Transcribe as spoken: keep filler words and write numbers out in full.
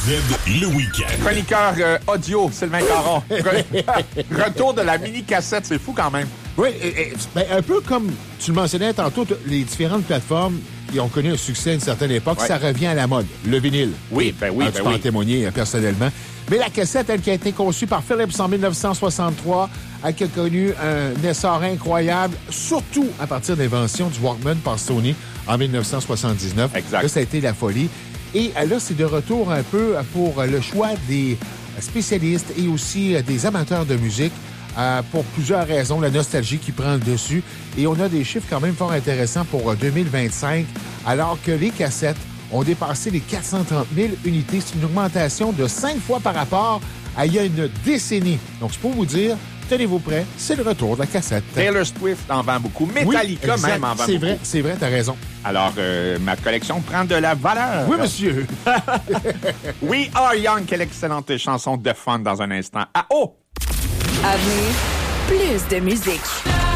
Z, le week-end. Chroniqueur euh, audio, Sylvain Caron. Retour de la mini-cassette, c'est fou quand même. Oui, et, et, ben, un peu comme tu le mentionnais tantôt, les différentes plateformes qui ont connu un succès à une certaine époque, ouais. ça revient à la mode. Le vinyle. Oui, ben oui, ah, ben tu peux oui. en témoigner euh, personnellement. Mais la cassette, elle qui a été conçue par Philips en dix-neuf cent soixante-trois, elle qui a connu un essor incroyable, surtout à partir de l'invention du Walkman par Sony en dix-neuf cent soixante-dix-neuf. Exact. Là, ça a été la folie. Et là, c'est de retour un peu pour le choix des spécialistes et aussi des amateurs de musique. Euh, pour plusieurs raisons, la nostalgie qui prend le dessus. Et on a des chiffres quand même fort intéressants pour deux mille vingt-cinq, alors que les cassettes ont dépassé les quatre cent trente mille unités. C'est une augmentation de cinq fois par rapport à il y a une décennie. Donc, c'est pour vous dire, tenez-vous prêts, c'est le retour de la cassette. Taylor Swift en vend beaucoup. Metallica oui, même en vend c'est beaucoup. Vrai, c'est vrai, t'as raison. Alors, euh, ma collection prend de la valeur. Oui, monsieur. We Are Young, quelle excellente chanson de fun dans un instant. Ah, oh! À venir, plus de musique.